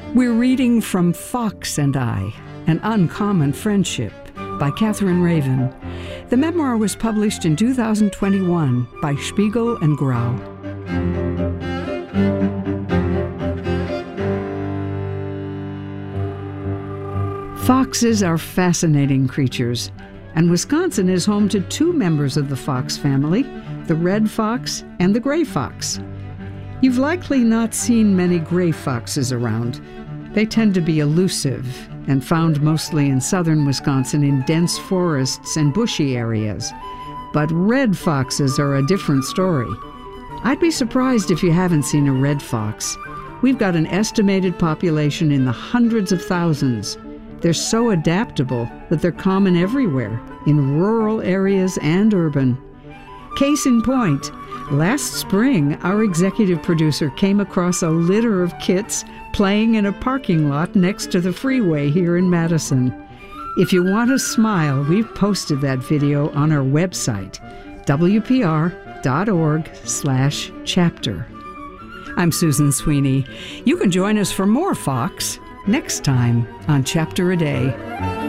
We're reading from Fox and I, An Uncommon Friendship by Catherine Raven. The memoir was published in 2021 by Spiegel and Grau. Foxes are fascinating creatures, and Wisconsin is home to two members of the fox family, the red fox and the gray fox. You've likely not seen many gray foxes around. They tend to be elusive and found mostly in southern Wisconsin in dense forests and bushy areas. But red foxes are a different story. I'd be surprised if you haven't seen a red fox. We've got an estimated population in the hundreds of thousands. They're so adaptable that they're common everywhere, in rural areas and urban. Case in point, last spring, our executive producer came across a litter of kits playing in a parking lot next to the freeway here in Madison. If you want to smile, we've posted that video on our website, wpr.org/chapter. I'm Susan Sweeney. You can join us for more Fox next time on Chapter a Day.